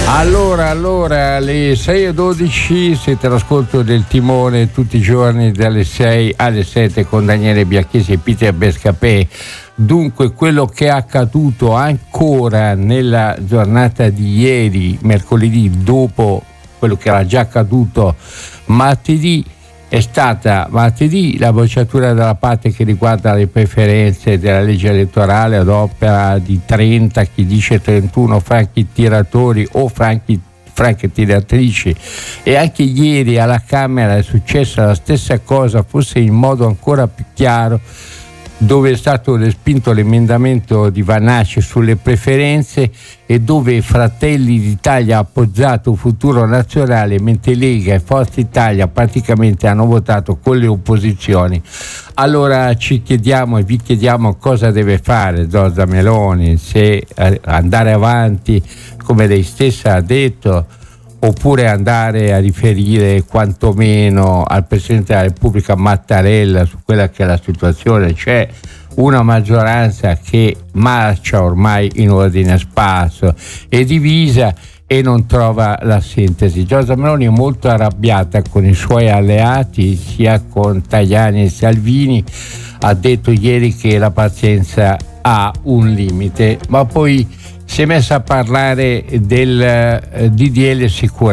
Allora, alle 6:12 siete all'ascolto del Timone tutti i giorni dalle 6 alle 7 con Daniele Bianchesi e Peter Bescapè. Dunque, quello che è accaduto ancora nella giornata di ieri, mercoledì, dopo quello che era già accaduto martedì, è stata martedì la bocciatura della parte che riguarda le preferenze della legge elettorale ad opera di 30, chi dice 31 franchi tiratori o franche tiratrici, e anche ieri alla Camera è successa la stessa cosa, forse in modo ancora più chiaro, dove è stato respinto l'emendamento di Vanacci sulle preferenze e dove Fratelli d'Italia ha appoggiato Futuro Nazionale, mentre Lega e Forza Italia praticamente hanno votato con le opposizioni. Allora ci chiediamo e vi chiediamo cosa deve fare Giorgia Meloni, se andare avanti come lei stessa ha detto, oppure andare a riferire quantomeno al Presidente della Repubblica Mattarella su quella che è la situazione. C'è una maggioranza che marcia ormai in ordine sparso, è divisa e non trova la sintesi. Giorgia Meloni è molto arrabbiata con i suoi alleati, sia con Tajani e Salvini, ha detto ieri che la pazienza ha un limite, ma poi si è messa a parlare del DDL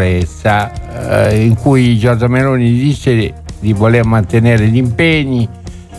sicurezza, in cui Giorgia Meloni dice di voler mantenere gli impegni.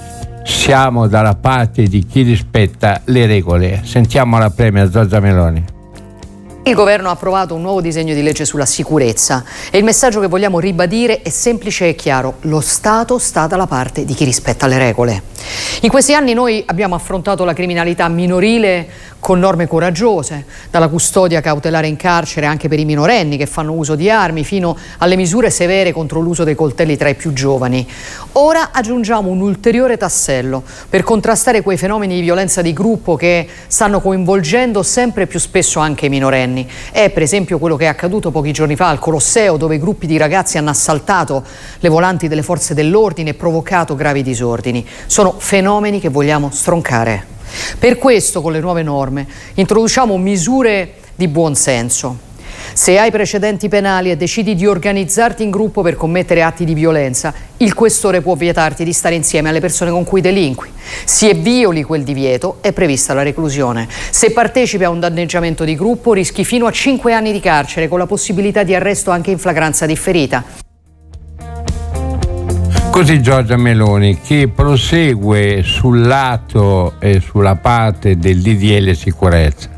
Siamo dalla parte di chi rispetta le regole. Sentiamo la premier Giorgia Meloni. Il governo ha approvato un nuovo disegno di legge sulla sicurezza e il messaggio che vogliamo ribadire è semplice e chiaro: lo Stato sta dalla parte di chi rispetta le regole. In questi anni noi abbiamo affrontato la criminalità minorile con norme coraggiose, dalla custodia cautelare in carcere anche per i minorenni che fanno uso di armi, fino alle misure severe contro l'uso dei coltelli tra i più giovani. Ora aggiungiamo un ulteriore tassello per contrastare quei fenomeni di violenza di gruppo che stanno coinvolgendo sempre più spesso anche i minorenni. È per esempio quello che è accaduto pochi giorni fa al Colosseo, dove gruppi di ragazzi hanno assaltato le volanti delle forze dell'ordine e provocato gravi disordini. Sono fenomeni che vogliamo stroncare. Per questo, con le nuove norme, introduciamo misure di buon senso. Se hai precedenti penali e decidi di organizzarti in gruppo per commettere atti di violenza, il questore può vietarti di stare insieme alle persone con cui delinqui. Se violi quel divieto, è prevista la reclusione. Se partecipi a un danneggiamento di gruppo, rischi fino a 5 anni di carcere, con la possibilità di arresto anche in flagranza differita. Così Giorgia Meloni, che prosegue sul lato e sulla parte del DDL sicurezza.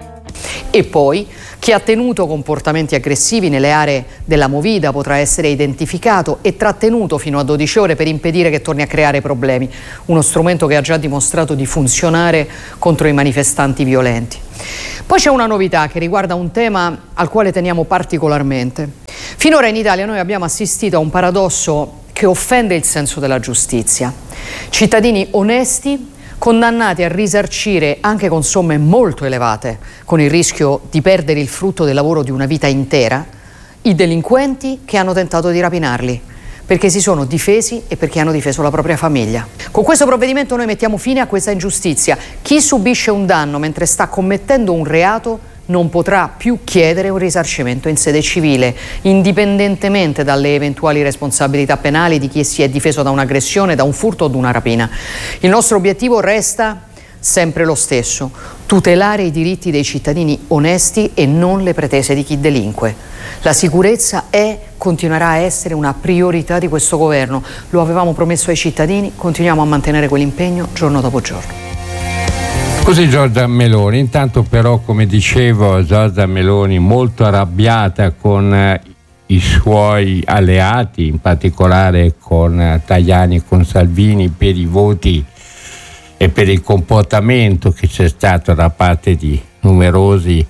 E poi chi ha tenuto comportamenti aggressivi nelle aree della Movida potrà essere identificato e trattenuto fino a 12 ore per impedire che torni a creare problemi. Uno strumento che ha già dimostrato di funzionare contro i manifestanti violenti. Poi c'è una novità che riguarda un tema al quale teniamo particolarmente. Finora in Italia noi abbiamo assistito a un paradosso che offende il senso della giustizia. Cittadini onesti condannati a risarcire anche con somme molto elevate, con il rischio di perdere il frutto del lavoro di una vita intera, i delinquenti che hanno tentato di rapinarli, perché si sono difesi e perché hanno difeso la propria famiglia. Con questo provvedimento noi mettiamo fine a questa ingiustizia. Chi subisce un danno mentre sta commettendo un reato non potrà più chiedere un risarcimento in sede civile, indipendentemente dalle eventuali responsabilità penali di chi si è difeso da un'aggressione, da un furto o da una rapina. Il nostro obiettivo resta sempre lo stesso: tutelare i diritti dei cittadini onesti e non le pretese di chi delinque. La sicurezza continuerà a essere una priorità di questo governo. Lo avevamo promesso ai cittadini, continuiamo a mantenere quell'impegno giorno dopo giorno. Così Giorgia Meloni. Intanto però, come dicevo, Giorgia Meloni molto arrabbiata con i suoi alleati, in particolare con Tajani e con Salvini, per i voti e per il comportamento che c'è stato da parte di numerosi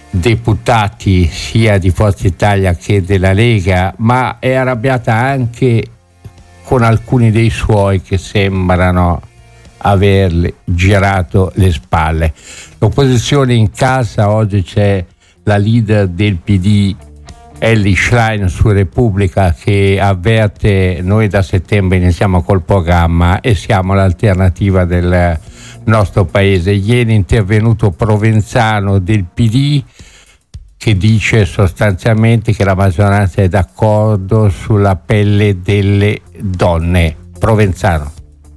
deputati sia di Forza Italia che della Lega, ma è arrabbiata anche con alcuni dei suoi che sembrano averle girato le spalle. L'opposizione in casa, oggi c'è la leader del PD Elly Schlein su Repubblica che avverte: noi da settembre iniziamo col programma e siamo l'alternativa del nostro paese. Ieri è intervenuto Provenzano del PD che dice sostanzialmente che la maggioranza è d'accordo sulla pelle delle donne. Provenzano.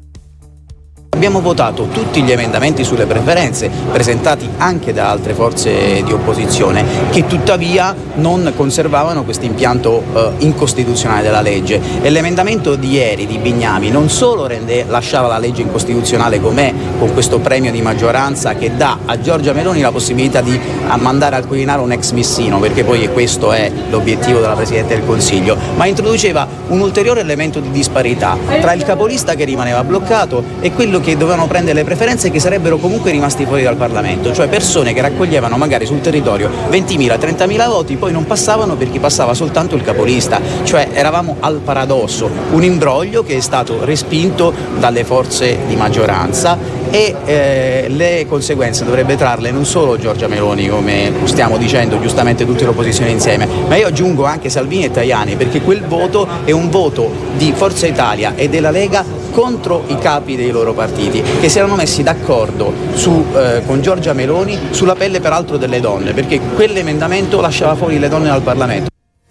Abbiamo votato tutti gli emendamenti sulle preferenze presentati anche da altre forze di opposizione che tuttavia non conservavano questo impianto incostituzionale della legge, e l'emendamento di ieri di Bignami non solo lasciava la legge incostituzionale com'è, con questo premio di maggioranza che dà a Giorgia Meloni la possibilità di mandare al Quirinale un ex missino, perché poi questo è l'obiettivo della Presidente del Consiglio, ma introduceva un ulteriore elemento di disparità tra il capolista che rimaneva bloccato e quello che dovevano prendere le preferenze, che sarebbero comunque rimasti fuori dal Parlamento, cioè persone che raccoglievano magari sul territorio 20.000, 30.000 voti, poi non passavano perché passava soltanto il capolista, cioè eravamo al paradosso, un imbroglio che è stato respinto dalle forze di maggioranza e le conseguenze dovrebbe trarle non solo Giorgia Meloni, come stiamo dicendo giustamente tutte le opposizioni insieme, ma io aggiungo anche Salvini e Tajani, perché quel voto è un voto di Forza Italia e della Lega contro i capi dei loro partiti, che si erano messi d'accordo con Giorgia Meloni sulla pelle peraltro delle donne, perché quell'emendamento lasciava fuori le donne dal Parlamento.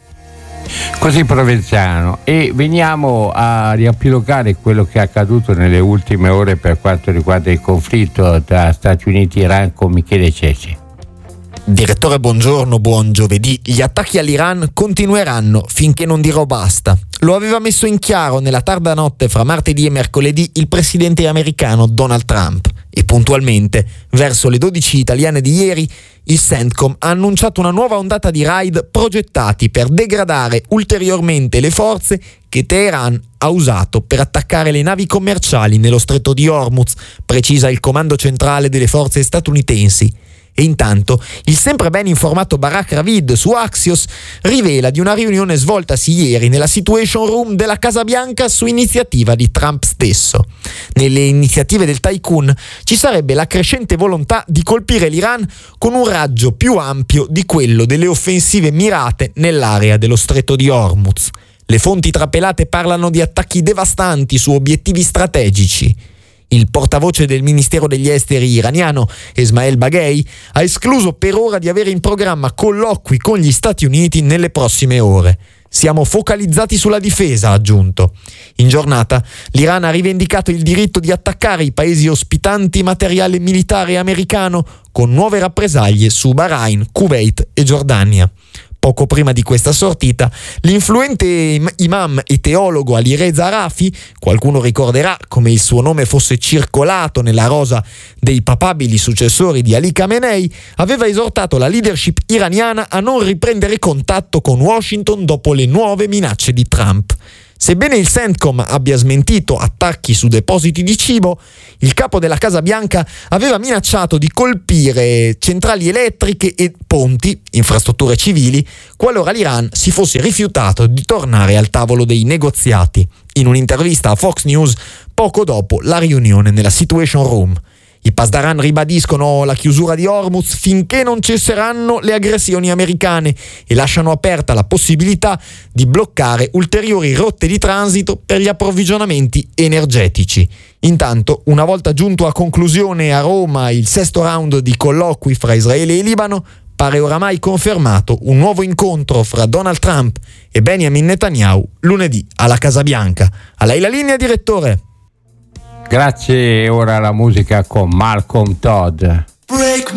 Così Provenzano, e veniamo a riepilogare quello che è accaduto nelle ultime ore per quanto riguarda il conflitto tra Stati Uniti e Iran con Michele Ceci. Direttore, buongiorno, buon giovedì. Gli attacchi all'Iran continueranno finché non dirò basta. Lo aveva messo in chiaro nella tarda notte fra martedì e mercoledì il presidente americano Donald Trump, e puntualmente, verso le 12 italiane di ieri, il CENTCOM ha annunciato una nuova ondata di raid progettati per degradare ulteriormente le forze che Teheran ha usato per attaccare le navi commerciali nello stretto di Hormuz, precisa il comando centrale delle forze statunitensi. E intanto il sempre ben informato Barak Ravid su Axios rivela di una riunione svoltasi ieri nella Situation Room della Casa Bianca su iniziativa di Trump stesso. Nelle iniziative del tycoon ci sarebbe la crescente volontà di colpire l'Iran con un raggio più ampio di quello delle offensive mirate nell'area dello stretto di Hormuz. Le fonti trapelate parlano di attacchi devastanti su obiettivi strategici. Il portavoce del Ministero degli Esteri iraniano, Esmail Baghei, ha escluso per ora di avere in programma colloqui con gli Stati Uniti nelle prossime ore. Siamo focalizzati sulla difesa, ha aggiunto. In giornata, l'Iran ha rivendicato il diritto di attaccare i paesi ospitanti materiale militare americano con nuove rappresaglie su Bahrain, Kuwait e Giordania. Poco prima di questa sortita, l'influente imam e teologo Alireza Rafi, qualcuno ricorderà come il suo nome fosse circolato nella rosa dei papabili successori di Ali Khamenei, aveva esortato la leadership iraniana a non riprendere contatto con Washington dopo le nuove minacce di Trump. Sebbene il CENTCOM abbia smentito attacchi su depositi di cibo, il capo della Casa Bianca aveva minacciato di colpire centrali elettriche e ponti, infrastrutture civili, qualora l'Iran si fosse rifiutato di tornare al tavolo dei negoziati, in un'intervista a Fox News poco dopo la riunione nella Situation Room. I Pasdaran ribadiscono la chiusura di Hormuz finché non cesseranno le aggressioni americane e lasciano aperta la possibilità di bloccare ulteriori rotte di transito per gli approvvigionamenti energetici. Intanto, una volta giunto a conclusione a Roma il sesto round di colloqui fra Israele e Libano, pare oramai confermato un nuovo incontro fra Donald Trump e Benjamin Netanyahu lunedì alla Casa Bianca. A lei la linea, direttore. Grazie, ora la musica con Malcolm Todd. Break